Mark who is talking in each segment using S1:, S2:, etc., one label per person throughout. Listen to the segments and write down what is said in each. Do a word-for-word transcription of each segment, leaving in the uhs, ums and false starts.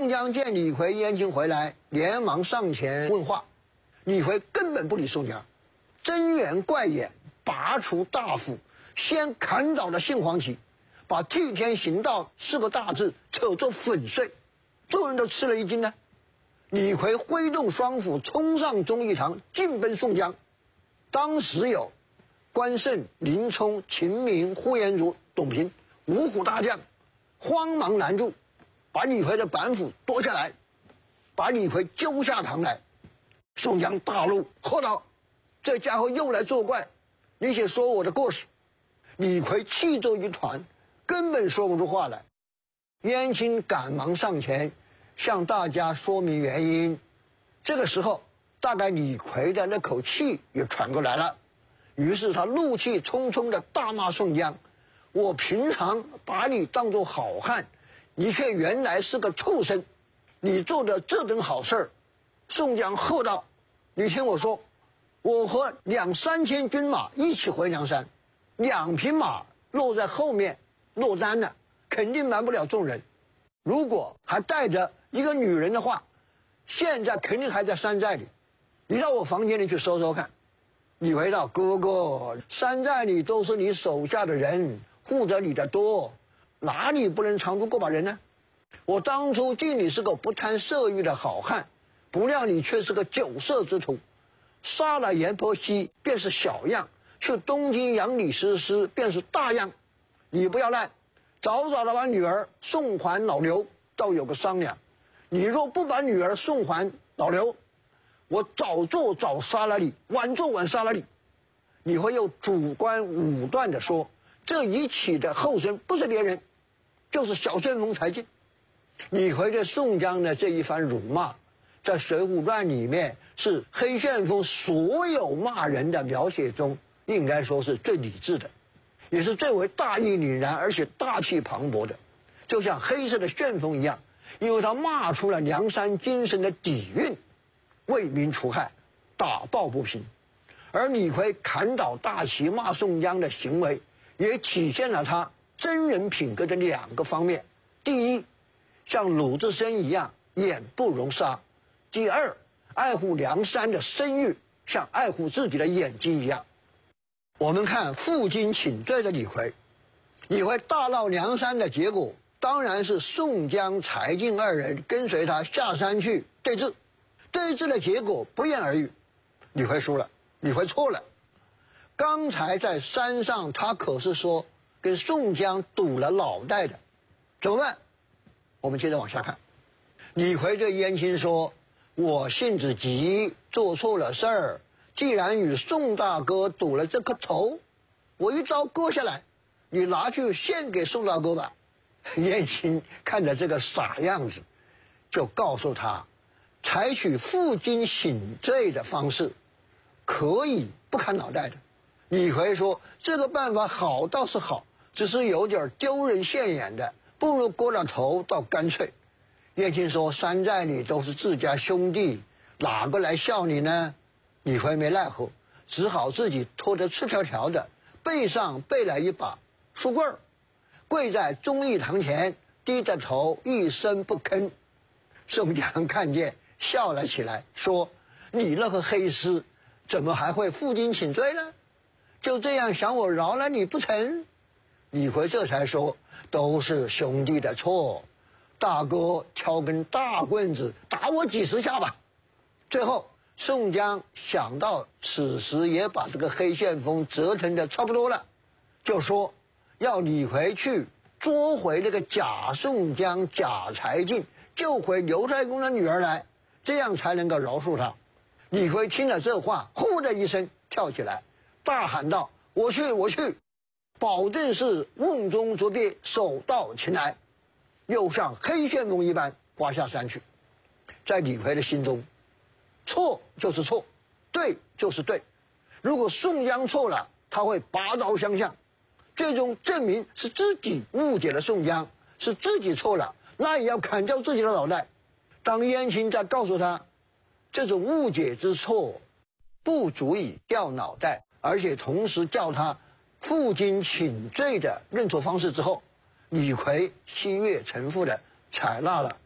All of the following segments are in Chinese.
S1: 宋江见李逵、燕青回来，连忙上前问话。李逵根本不理宋江，睁圆怪眼，拔出大斧，先砍倒了杏黄旗，把替天行道四个大字扯作粉碎，众人都吃了一惊呢。李逵挥动双斧，冲上忠义堂，进奔宋江。当时有关胜、林冲、秦明、呼延灼、董平五虎大将，慌忙拦住，把李逵的板斧夺下来，把李逵揪下堂来。宋江大怒，喝道：“这家伙又来作怪！你且说我的过失。”李逵气作一团，根本说不出话来。燕青赶忙上前向大家说明原因。这个时候，大概李逵的那口气也喘过来了，于是他怒气冲冲地大骂宋江：“我平常把你当作好汉，你却原来是个畜生！你做的这等好事儿！”宋江喝道：“你听我说，我和两三千军马一起回梁山，两匹马落在后面落单了，肯定瞒不了众人。如果还带着一个女人的话，现在肯定还在山寨里。你到我房间里去搜搜看。”李逵道：“哥哥，山寨里都是你手下的人，护着你的多，哪里不能藏住过把人呢？我当初见你是个不贪色欲的好汉，不料你却是个酒色之徒，杀了阎婆惜便是小样，去东京养李师师便是大样。你不要赖，早早的把女儿送还老刘，倒有个商量。你若不把女儿送还老刘，我早做早杀了你，晚做晚杀了你。”李逵又主观武断地说：“这一起的后生不是别人，就是小旋风柴进。”李逵对宋江的这一番辱骂，在《水浒传》里面是黑旋风所有骂人的描写中，应该说是最理智的，也是最为大义凛然而且大气磅礴的，就像黑色的旋风一样，因为他骂出了梁山精神的底蕴，为民除害，打抱不平。而李逵砍倒大旗骂宋江的行为，也体现了他真人品格的两个方面：第一，像鲁智深一样眼不容杀；第二，爱护梁山的声誉，像爱护自己的眼睛一样。我们看负荆请罪的李逵，李逵大闹梁山的结果，当然是宋江、柴进二人跟随他下山去对峙。对峙的结果不言而喻，李逵输了，李逵错了。刚才在山上，他可是说跟宋江赌了脑袋的，怎么办？我们接着往下看。李逵对燕青说：“我性子急，做错了事儿。既然与宋大哥赌了这颗头，我一刀割下来，你拿去献给宋大哥吧。”燕青看着这个傻样子，就告诉他，采取负荆请罪的方式，可以不砍脑袋的。李逵说：“这个办法好倒是好，只是有点丢人现眼的，不如割了头倒干脆。”燕青说：“山寨里都是自家兄弟，哪个来笑你呢？”李逵没奈何，只好自己拖着赤条条的，背上背了一把书棍儿，跪在忠义堂前，低着头一声不吭。宋江看见笑了起来，说：“你那个黑厮怎么还会负荆请罪呢？就这样想我饶了你不成？”李逵这才说：“都是兄弟的错，大哥挑根大棍子打我几十下吧。”最后宋江想到此时也把这个黑旋风折腾的差不多了，就说要李逵去捉回那个假宋江、假柴进，救回刘太公的女儿来，这样才能够饶恕他。李逵听了这话，呼的一声跳起来，大喊道：“我去，我去，保证是瓮中捉鳖，手到擒来。”又像黑旋风一般刮下山去。在李逵的心中，错就是错，对就是对。如果宋江错了，他会拔刀相向，最终证明是自己误解了宋江，是自己错了，那也要砍掉自己的脑袋。当燕青在告诉他这种误解之错不足以掉脑袋，而且同时叫他负荆请罪的认错方式之后，李逵心悦诚服的采纳了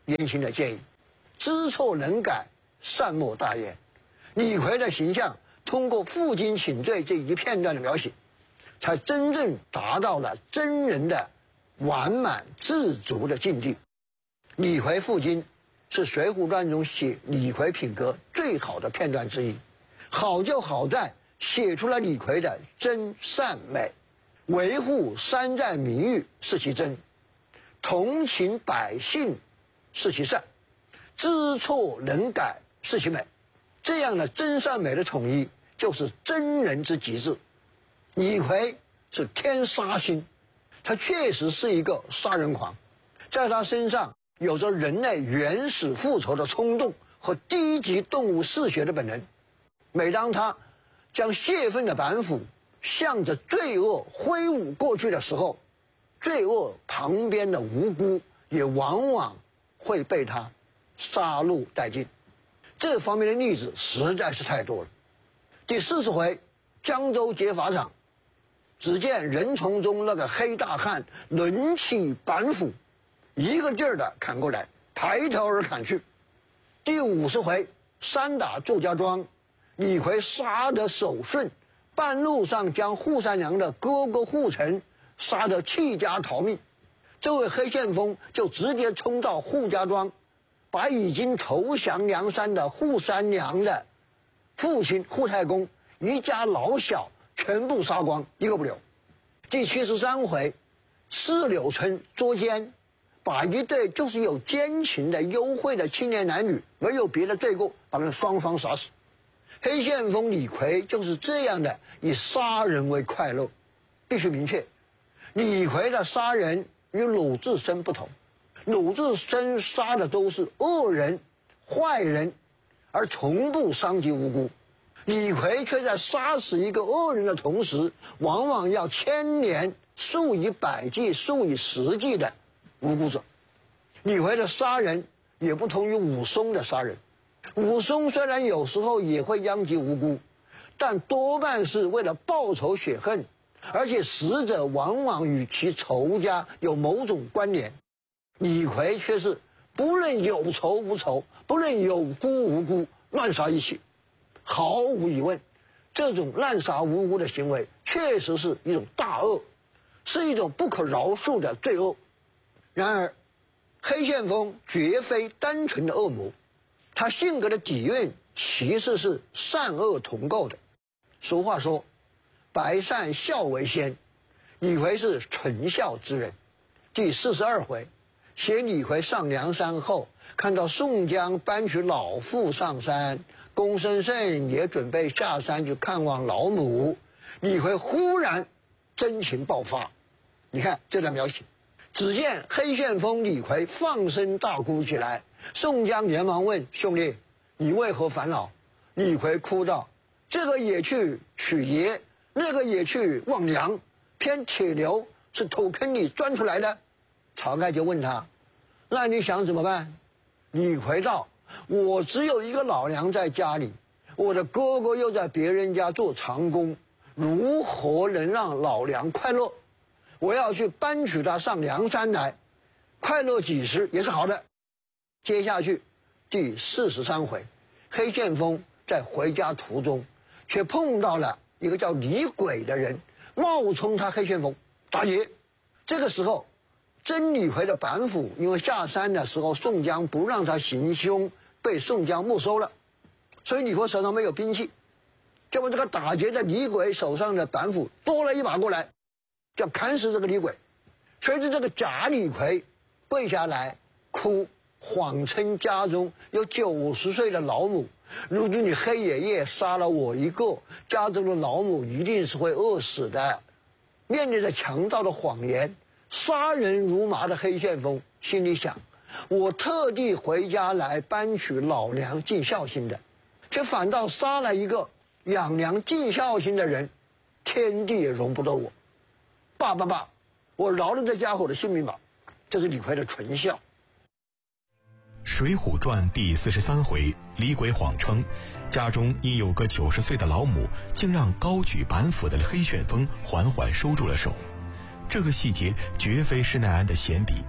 S1: 言行的建议，知错能改，善莫大焉。李逵的形象通过负荆请罪这一片段的描写，才真正达到了真人的完满自足的境地。李逵负荆是《水浒传》中写李逵品格最好的片段之一。好就好在写出了李逵的真善美，维护山寨名誉是其真，同情百姓是其善，知错能改是其美。这样的真善美的统一，就是真人之极致。李逵是天杀星，他确实是一个杀人狂，在他身上有着人类原始复仇的冲动和低级动物嗜血的本能。每当他将泄愤的板斧向着罪恶挥舞过去的时候，罪恶旁边的无辜也往往会被他杀戮殆尽。这方面的例子实在是太多了。第四十回，江州劫法场，只见人丛中那个黑大汉抡起板斧，一个劲儿的砍过来，抬头而砍去。第五十回，三打祝家庄，李逵杀得手顺，半路上将扈三娘的哥哥扈成杀得弃家逃命。这位黑旋风就直接冲到扈家庄，把已经投降梁山的扈三娘的父亲扈太公一家老小全部杀光，一个不留。第七十三回，四柳村捉奸，把一对就是有奸情的幽会的青年男女，没有别的罪过，把他们双双杀死。黑旋风李逵就是这样的，以杀人为快乐。必须明确，李逵的杀人与鲁智深不同。鲁智深杀的都是恶人、坏人，而从不伤及无辜。李逵却在杀死一个恶人的同时，往往要牵连数以百计、数以十计的无辜者。李逵的杀人也不同于武松的杀人。武松虽然有时候也会殃及无辜，但多半是为了报仇雪恨，而且死者往往与其仇家有某种关联。李逵却是不论有仇无仇，不论有辜无辜，乱杀一气。毫无疑问，这种滥杀无辜的行为确实是一种大恶，是一种不可饶恕的罪恶。然而，黑旋风绝非单纯的恶魔，他性格的底蕴其实是善恶同构的。俗话说，百善孝为先，李逵是纯孝之人。第四十二回，写李逵上梁山后，看到宋江搬取老父上山，公孙胜也准备下山去看望老母，李逵忽然真情爆发。你看这段描写，只见黑旋风李逵放声大哭起来。宋江连忙问兄弟，你为何烦恼？李逵哭道：这个也去取爷，那个也去望娘，偏铁牛是土坑里钻出来的。晁盖就问他，那你想怎么办？李逵道：我只有一个老娘在家里，我的哥哥又在别人家做长工，如何能让老娘快乐？我要去搬取他上梁山来，快乐几时也是好的。接下去第四十三回，黑旋风在回家途中，却碰到了一个叫李鬼的人，冒充他黑旋风打劫。这个时候，真李逵的板斧因为下山的时候宋江不让他行凶，被宋江没收了，所以李逵手上没有兵器，结果这个打劫的李鬼手上的板斧多了一把过来，要砍死这个李鬼。随着这个假李逵跪下来哭，谎称家中有九十岁的老母，如今你黑爷爷杀了我一个，家中的老母一定是会饿死的。面对着强盗的谎言，杀人如麻的黑旋风心里想，我特地回家来搬取老娘尽孝心的，却反倒杀了一个养娘尽孝心的人，天地也容不得我。爸爸爸，我饶了这家伙的性命吧。这是李逵的纯孝。
S2: 《水浒传》第四十三回，李鬼谎称家中因有个九十岁的老母，竟让高举板斧的黑旋风缓缓收住了手。这个细节绝非施耐庵的闲笔，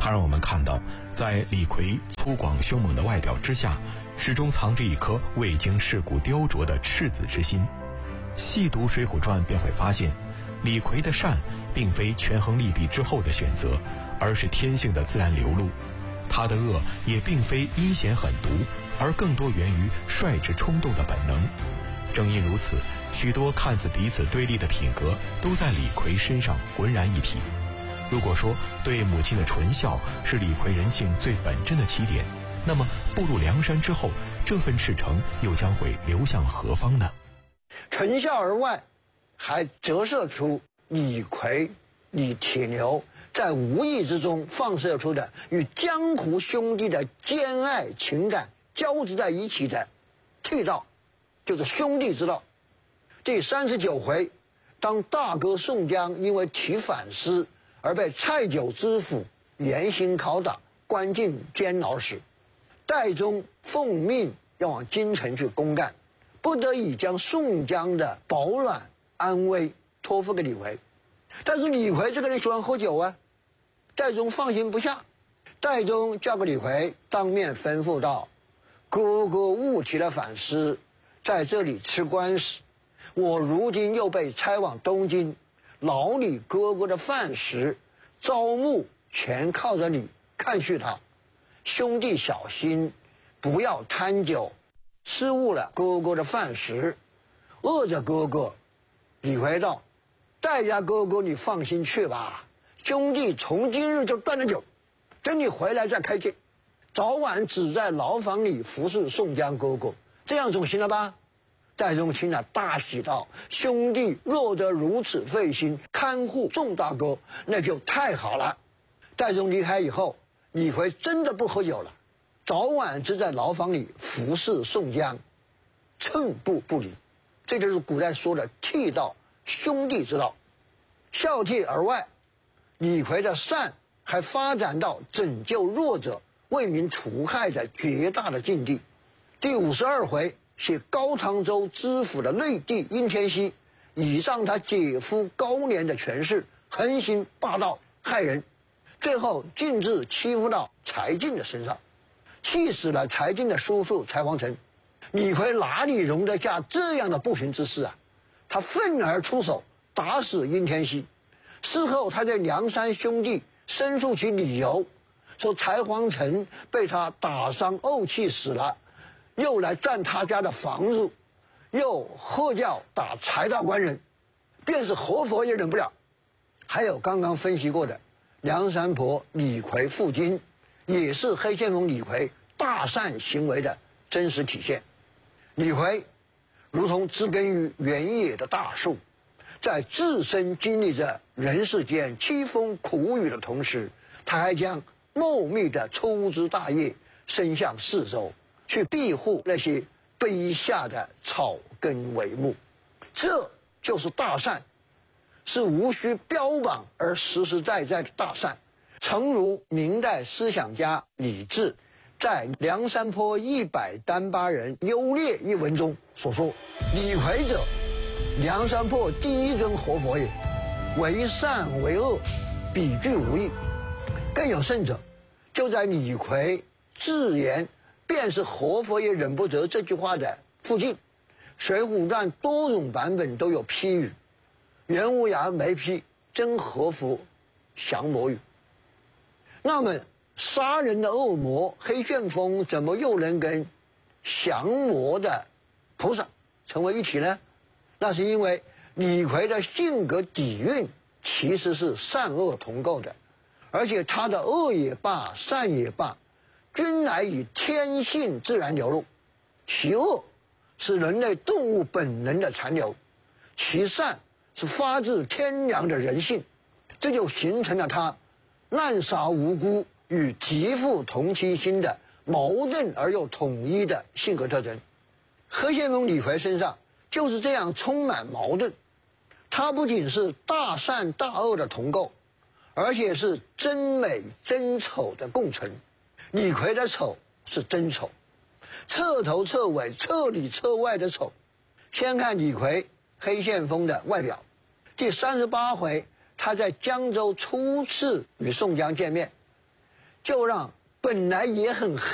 S2: 它让我们看到，在李逵粗犷凶猛的外表之下，始终藏着一颗未经世故雕琢的赤子之心。细读《水浒传》便会发现，李逵的善并非权衡利弊之后的选择，而是天性的自然流露；他的恶也并非阴险狠毒，而更多源于率直冲动的本能。正因如此，许多看似彼此对立的品格都在李逵身上浑然一体。如果说对母亲的纯孝是李逵人性最本真的起点，那么步入梁山之后，这份赤诚又将会流向何方呢？
S1: 纯孝而外，还折射出李逵、李铁牛在无意之中放射出的与江湖兄弟的兼爱情感交织在一起的替道，就是兄弟之道。第三十九回，当大哥宋江因为提反诗而被蔡九知府严刑拷打，关进监牢时，戴宗奉命要往京城去公干，不得已将宋江的保暖安危托付给李逵。但是李逵这个人喜欢喝酒啊，戴宗放心不下。戴宗叫给李逵，当面吩咐道：哥哥误提了反诗，在这里吃官司，我如今又被差往东京，老李哥哥的饭食招募全靠着你看续他，兄弟小心，不要贪酒，失误了哥哥的饭食，饿着哥哥。李逵道：戴家哥哥你放心去吧，兄弟从今日就断了酒，等你回来再开戒，早晚只在牢房里服侍宋江哥哥，这样总行了吧？戴宗听了大喜道：兄弟若得如此费心看护宋大哥，那就太好了。戴宗离开以后，李逵真的不喝酒了，早晚只在牢房里服侍宋江，寸步不离。这就是古代说的替道，兄弟之道。孝悌而外，李逵的善还发展到拯救弱者、为民除害的绝大的境地。第五十二回写高唐州知府的内弟殷天锡倚仗他姐夫高廉的权势，横行霸道害人，最后竟至欺负到柴进的身上，气死了柴进的叔叔柴皇城。李逵哪里容得下这样的不平之事啊？他愤而出手打死殷天锡。事后他对梁山兄弟申诉其理由，说柴皇城被他打伤怄气死了，又来占他家的房子，又喝叫打柴大官人，便是活佛也忍不了。还有刚刚分析过的梁山泊李逵负荆，也是黑旋风李逵大善行为的真实体现。李逵如同植根于原野的大树，在自身经历着人世间凄风苦雨的同时，他还将茂密的粗枝大叶伸向四周，去庇护那些卑下的草根帷幕。这就是大善，是无需标榜而实实在在的大善。诚如明代思想家李治在《梁山泊一百单八人优劣》一文中所说：李逵者，梁山泊第一尊活佛也，为善为恶，比具无异。更有甚者，就在李逵自言便是活佛也忍不得这句话的附近，《水浒传》多种版本都有批语，袁无涯没批，真和服降魔语。那么杀人的恶魔黑旋风怎么又能跟降魔的菩萨成为一体呢？那是因为李逵的性格底蕴其实是善恶同构的，而且他的恶也罢，善也罢，均乃以天性自然流露。其恶是人类动物本能的残留，其善是发自天良的人性，这就形成了他滥杀无辜与极富同情心的矛盾而又统一的性格特征。黑旋风李逵身上就是这样充满矛盾，他不仅是大善大恶的同构，而且是真美真丑的共存。李逵的丑是真丑，彻头彻尾彻里彻外的丑。先看李逵黑旋风的外表。第三十八回，他在江州初次与宋江见面， 就让本来也很黑